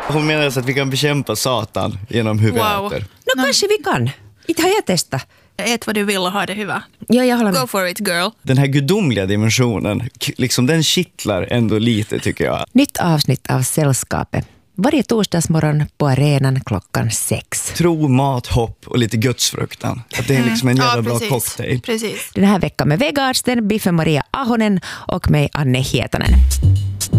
Hon menar att vi kan bekämpa Satan genom hur vi äter. Kanske vi kan. Inte har jag testat. Ät vad du vill och ha det hyvä. Ja, jag håller med. Go for it, girl. Den här gudomliga dimensionen, liksom den kittlar ändå lite tycker jag. Nytt avsnitt av Sällskapet. Varje torsdagsmorgon på arenan 6:00. Tro, mat, hopp och lite gudsfruktan. Att det är liksom en jävla bra cocktail. Precis. Den här veckan med Vegarsten, Biffe Maria Ahonen och mig Anne Hietanen.